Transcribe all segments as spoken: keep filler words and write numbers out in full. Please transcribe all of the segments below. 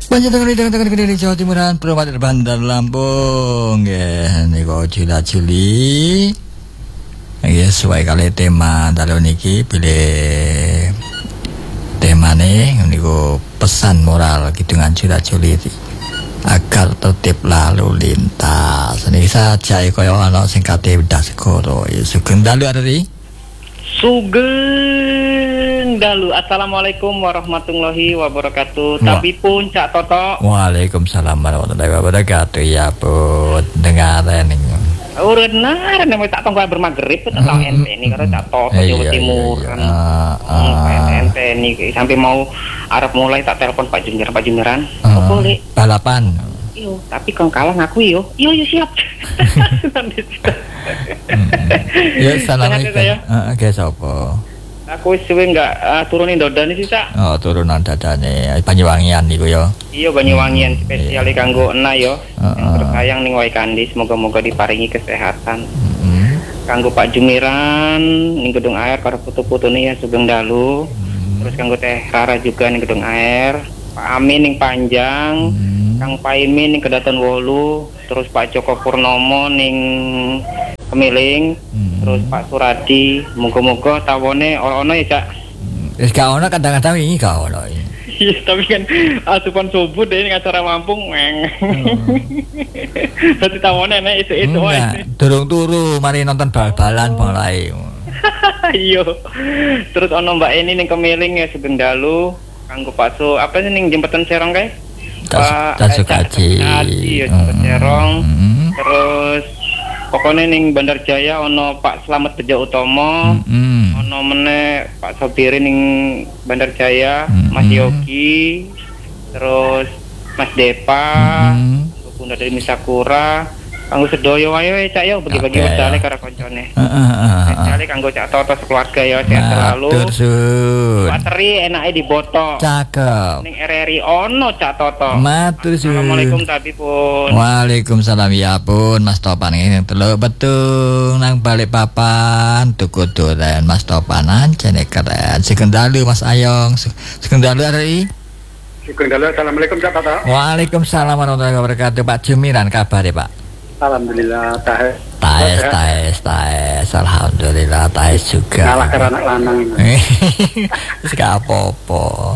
Panjenengan tengah-tengah gede Jawa Timuran, Purwokerto Bandar Lampung. Nggih, niku Jula-juli. Nggih, sesuai kali tema dalu niki pilih temane niku pesan moral kidungan Jula-juli agar tertib lalu lintas. Niki saja kaya ana sing kate wedah segara. Ya sugeng dalu ari. Sugeng dalu. Assalamualaikum warahmatullahi wabarakatuh. Wah. Tapi pun Cak Toto. Waalaikumsalam warahmatullahi wabarakatuh. Ya pun dengaren ning. Urenar nek tak tonggo bermagrib tak tau ente ini karo Cak Toto Jawa Timur. Ente ini sampai mau arep mulai tak telepon Pak Jumiran Pak Jumiran. Opo Lek? Balapan. Yo, tapi kong kalah ngaku yo. Yo yo siap. Ya assalamualaikum. Heeh, ge sapa? Aku wis suwe enggak uh, turunin dodane sih, Cak. Oh, turunan dadane Banyuwangian niku ya. Iya, Banyuwangian spesial Iya. kanggo ena yo. Heeh. Yang tersayang ning Wai Kandi, semoga-moga diparingi kesehatan. Heeh. Kanggo Pak Jumiran ning Gedung Air karo putu-putune ya sugeng dalu. Terus kanggo Teh Rara juga ning Gedung Air, Pak Amin ning Panjang, Hmm. Kang Paimin ning Kedaton Wolu, terus Pak Joko Purnomo ning Kemiling, Hmm. terus Pak Suradi, moga-moga tawone ono ya, Cak. Wis gak ono kadang-kadang iki gak ono. Iya, tapi kan asupan subuh deh ini acara Lampung, meng. Berarti tawone nek itu-itu wae. Enggak, durung turu mari nonton bal-balan mulai. Iya. Terus ono Mbak Eni ning Kemiling ya sugeng dalu, kanggo Pak Su, apa sih ning jembatan Serong kae? Tas tas kaji. Iya, jembatan Serong. Terus pokoknya ning Bandar Jaya ono Pak Slamet Bejo Utomo, Heeh. ono meneh Pak Sopiri ning Bandar Jaya, Mm-mm. Mas Yogi, terus Mas Depa, Heeh. Bunda dari Misakura, kanggo sedoyo wae Cak yo bagi-bagi Oke, wedale ya. karo koncone. Heeh. Wedale kanggo Cak Toto sekeluarga ya sehat selalu. Matur suwun. Bateri enake dibotok. Cakep. Ning R R I ono Cak Toto. Matur suwun. Assalamualaikum tapi pun. Waalaikumsalam ya pun Mas Topan ini teluk betung nang balik papan tuku dolen Mas Topan ancene keren sekendalu Mas Ayong sekendalu hari Sugeng dalu. Assalamualaikum Cak Toto. Waalaikumsalam warahmatullahi wabarakatuh Pak Jumiran kabar ya Pak. Alhamdulillah tahe. Taes taes taes alhamdulillah taes juga Kalah karo anak lanang. wis gak apa-apa.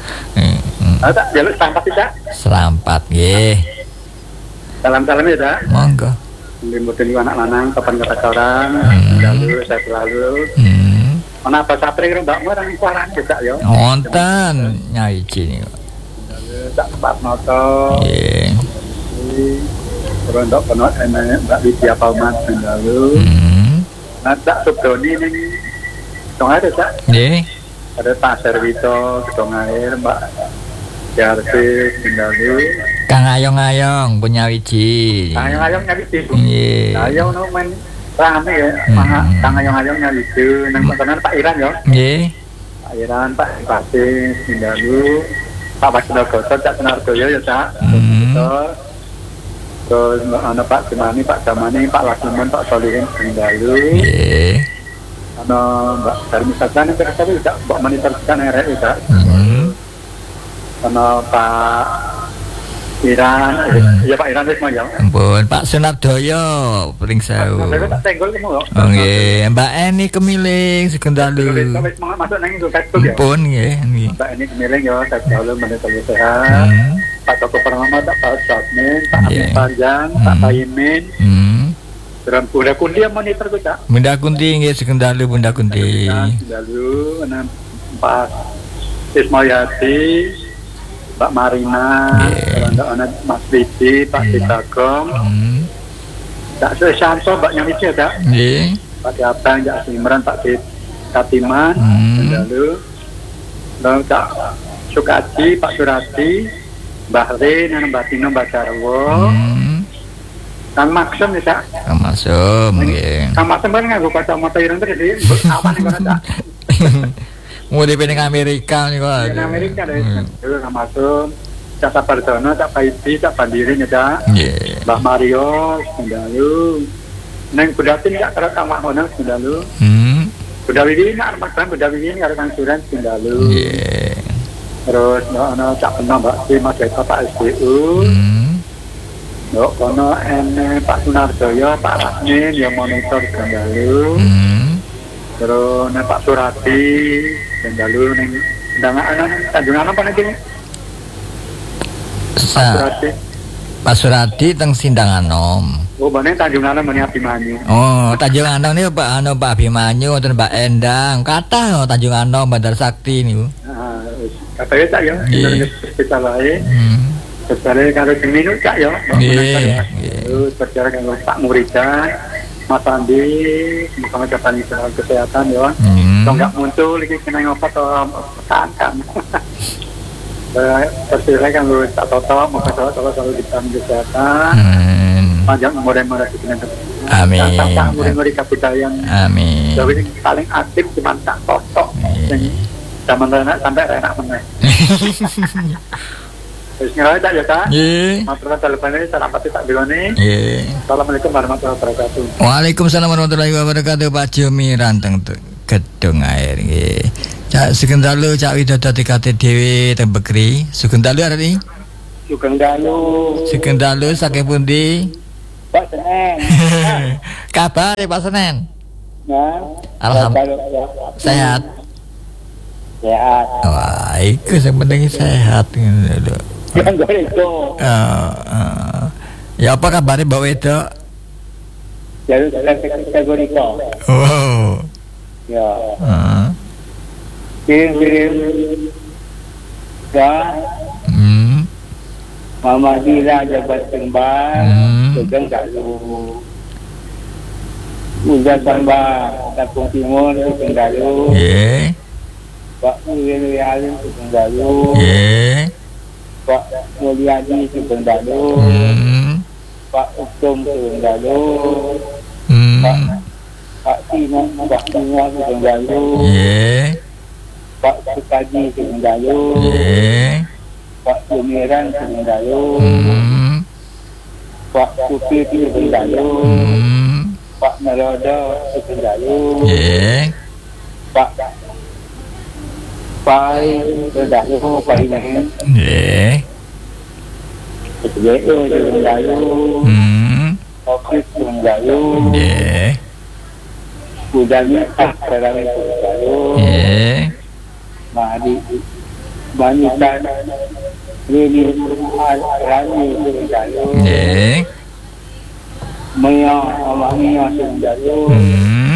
Ah tak jaluk sampah sih Cak. Selampat nggih Salam-salam ya Cak. monggo. Mboten anak lanang kapan kata orang. Hmm. Dalu saya selalu. Hmm. Ana apa sapri karo Mbak Murang kuaran Cak yo. Wonten nyai niku. Dalu tak tempat noto. Nggih. Terus untuk penot enak Mbak Widya Paumat dalu. Hmm. Nah tak subdoni ning Gedung Air Cak. Nggih. Ada Pak Servito Gedung Air Mbak Jarti dalu. Kang Ayong-ayong punya wiji. Ayong-ayong nyari di. Nggih. Ayong no main rame ya. Hmm. Mangga Kang ayong-ayong nyari di. Nang kontonan Pak Iran yo. Nggih. Pak Iran, Pak Bupati, Sindalu, Pak Wasino Goso, Cak Senardoyo ya Cak. Hmm. Terus ana Pak Jemani, Pak Jamani, Pak Lasimun, Pak Solihin Sindalu. Nggih. Ana Mbak Darmi Sajan yang terkait Cak Mbak Monitor Kan R R I Cak. Hmm. Ana Pak Iran, ya Pak Iran wis mau ya. Ampun, Pak Sunardoyo pring sewu. Saya tak senggol kamu. Oh nggih, Mbak Eni Kemiling sekendalu. Wis masuk nang itu Facebook ya. Ampun nggih, nggih. Mbak ini kemiling ya, saya selalu monitor sehat. Hmm. Pak Joko Purnomo, Pak Jasmin, Pak Amin Yeah. Panjang, Hmm. Pak Paimin, Hmm. dan Bunda Kundi yang monitor ku Cak. Bunda Kunti nggih sekendalu Bunda Kunti. Lalu enam Pak Ismayati, Mbak Marina, Yeah. dan anak Mas Widi, Pak Yeah. Tidagong, Hmm. Cak Susanto, Mbak Nyamisi ya Cak. Nggih. Pak Diabang, Cak Simran, Pak Katiman, Hmm. lalu lalu Cak Sukaji, Pak Surati, Mbah Rin, Mbak Tino, Mbak Jarwo, Hmm. Kang Maksum ya Cak. Kang Masum nggih. Kang Maksum kan nganggo kacamata ireng terus jadi apa nih kono Cak? Mulai ning Amerika niku. Di Amerika deh. Dulu Kang Maksum, Cak Sabardono, Cak Paidi, Cak Bandirin ya Cak. Nggih. Mbah Mario, Sendalu. Neng Budatin Cak karo Kang Mahmono Sendalu. Hmm. Budawiwi nak Mas Bang Budawiwi karo Kang Suran Sendalu. Nggih. Terus ana cak pernah Mbak di Mas Eko Pak S D U. Hmm. Yo kono ene Pak Sunarjoyo, Pak Rasmin yang monitor Gandalu. Hmm. Terus nek Pak Surati Gandalu ning undangan ana Tanjungan apa nek iki? Pak Surati. Pak Surati teng Sindanganom. Oh, bane Tanjungan meni Abimanyu. Oh, Tanjunganom niku Pak anu Pak Abimanyu wonten Pak Endang. Kathah Tanjunganom Bandar Sakti niku. Heeh, wis katanya cak ya, spesial wae. Hmm. Berbicara kalau seminggu cak ya, Nggih. terus berbicara dengan Pak Muridan, Mas Andi, sama Japan Soal Kesehatan ya. Hmm. Kalau nggak muncul lagi kena ngopat atau pesan kan. Berbicara kan lu tak toto, mau kalau kalau selalu di Japan Kesehatan. Hmm. Panjang umur-umur kita nanti. Amin. Tak umur-umur kebudayaan. Amin. Jadi paling aktif cuma tak toto. Zaman renak sampai renak meneh. Terus ngerawat tak ya kak? Nggih. Matur teleponnya salam pati tak bilone. Nggih. Assalamualaikum warahmatullahi wabarakatuh. Waalaikumsalam warahmatullahi wabarakatuh. Pak Jumiran teng Gedung Air nggih. Cak sugeng dalu Cak Widodati kate dhewe teng Bekri. Sugeng dalu arep iki? Sugeng dalu. Sugeng dalu saking pundi? Pak Senen. Kabar Pak Senen? Nah. Alhamdulillah. Sehat. Sehat. Wah, iku sing penting sehat ngono lho. Yang gue itu. Heeh. Ya apa kabare Mbak Wedok? Jadi kategori kok. Oh. Ya. Heeh. Kirim-kirim. Ya. Hmm. Mama Dila jabat kembang. Hmm. Sugeng dalu. Udah tambah Kampung Timur Sugeng dalu. Nggih. Pak Mulyadi Alim Sugeng dalu. Nggih. Pak Mulyadi Sugeng dalu. Hmm. Pak Utum Sugeng dalu. Hmm. Pak Pak Tino Pak Tino Sugeng dalu. Nggih. Pak Sukaji Sugeng dalu. Nggih. Pak Jumiran Sugeng dalu. Hmm. Pak Supi Sugeng dalu. Hmm. Pak Narodo Sugeng dalu. Nggih. Pak Pai dalu Pak ini. Nggih. Jadi Sugeng dalu. Hmm. Ofis Sugeng dalu. Nggih. Budanya Askarang Sugeng dalu. Nggih. Madi Banitan Rini Al-Rani Sugeng dalu. Nggih. Maya Amamiya Sugeng dalu. Hmm.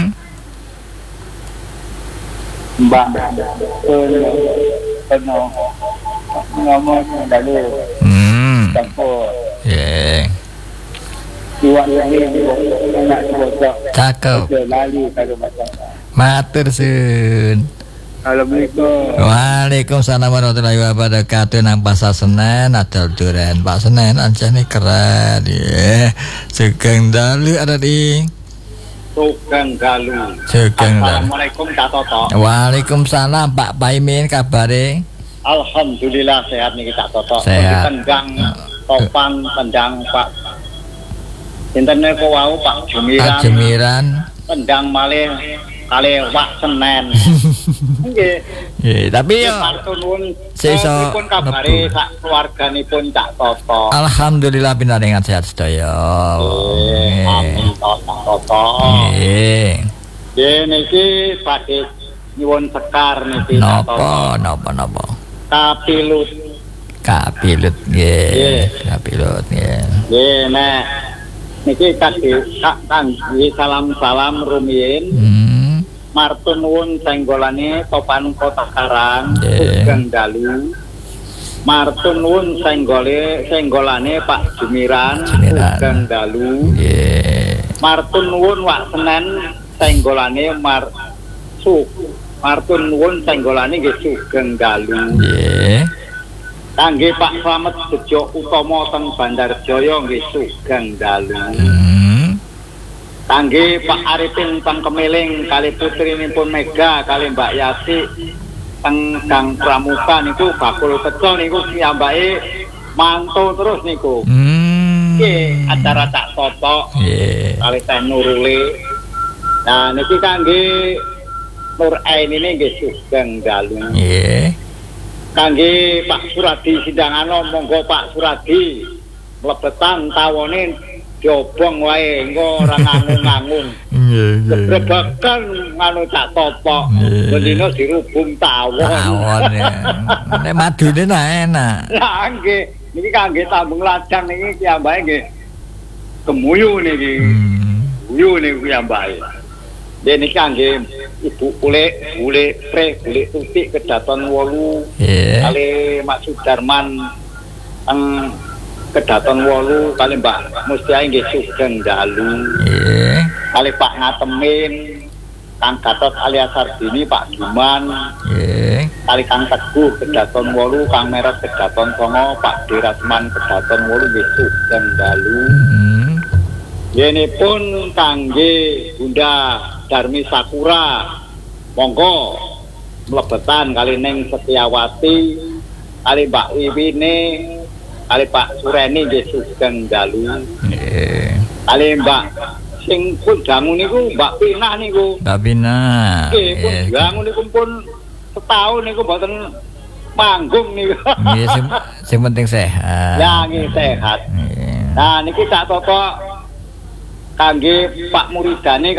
Mbak Peno Peno Ngomong Sugeng dalu. Hmm. Campur Nggih. Iwak lagi Anak sebocok Cakep. Lali kalau macam. Matur sun. Assalamualaikum. Waalaikumsalam warahmatullahi wabarakatuh. Nang Pasar Senen adol duren Pak Senen anjane keren ya. Sugeng dalu ada di Sugeng dalu. Sugeng dalu. Assalamualaikum Kak Toto. Waalaikumsalam Pak Paimin kabare. Alhamdulillah sehat nih Kak Toto. Sehat. Tendang topan tendang Pak. Intene ko wau Pak Jumiran. Pak Jumiran. Tendang malih kali Wak Senen. Nggih. Nggih, tapi yo Nuwun seiso pun kabare sak keluarganipun Cak Toto. alhamdulillah pinaringan sehat sedaya. Nggih, amin Cak Toto. Nggih. Nggih niki badhe nyuwun sekar niki Cak Toto. Napa napa napa? Kapilut. Kapilut nggih. Kapilut nggih. Nggih nek niki kadhe kak kangge salam-salam rumiyin. Hmm. Martun nuwun senggolane topan Kota Karang Yeah. Sugeng dalu. Martun nuwun senggole senggolane Pak Jumiran Jumiran. Sugeng dalu. Nggih. Martun nuwun Wak Senen senggolane Mar Su. Martun nuwun senggolane nggih Sugeng dalu. Nggih. Kangge Pak Slamet Bejo Utomo teng Bandarjaya nggih Sugeng dalu. Hmm. Kangge Pak Arifin teng Kemiling kali putrinipun Mega kali Mbak Yati teng Gang Pramuka niku bakul pecel niku piyambake mantu terus niku. Hmm. Nggih, acara Cak Toto Nggih. kali Teh Nurule. Nah niki kangge Nur Ain ini nggih Sugeng dalu. Nggih. kangge Pak Suradi Sindangano, monggo Pak Suradi mlebetan tawone diobong wae engko ora ngangung-ngangung. Nggih, nggih. Grebakan nganu tak topok. Bendina dirubung tawon. Tawon ya. Nek madune nah enak. Lah nggih, niki kangge tambung ladang niki kiyambake nggih. Kemuyu niki. Guyu niku kiyambake. Dene kangge Ibu Kulik, Kulik Pre, Kulik Tutik kedaton wolu. Yeah. Kali Mak Sudarman ang kedaton wolu kali Mbak Mustiae nggih sugeng dalu. Nggih. Kali Pak Ngatemin, Kang Gatot alias Sardini, Pak Giman. Nggih. Kali Kang Teguh kedaton wolu, Kang Merot kedaton songo, Pak Dirasman kedaton wolu nggih sugeng dalu. Hmm. Yenipun kangge Bunda Darmi Sakura, monggo mlebetan kali Neng Setiawati, kali Mbak Wiwine, kali Pak Sureni nggih sugeng dalu. Nggih. Kali Mbak sing pun dangu niku Mbak Pina niku. Mbak Pina. Nggih, pun dangu niku pun setahun niku mboten manggung niku. Nggih, sing sing penting sehat. Ya nggih sehat. Nggih. Nah niki tak toto kangge Pak Muridane